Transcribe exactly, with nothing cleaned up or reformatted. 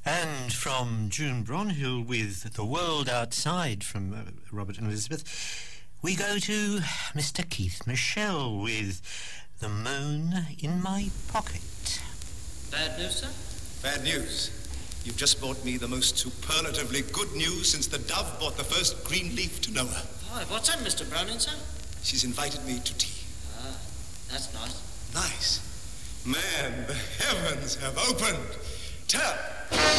And from June Bronhill with The World Outside from uh, Robert and Elizabeth, we go to Mister Keith Michelle with The Moon in My Pocket. Bad news, sir? Bad news. You've just brought me the most superlatively good news since the dove brought the first green leaf to Noah. Why, what's that, Mister Browning, sir? She's invited me to tea. Ah, that's nice. Nice. Man, the heavens have opened. Tell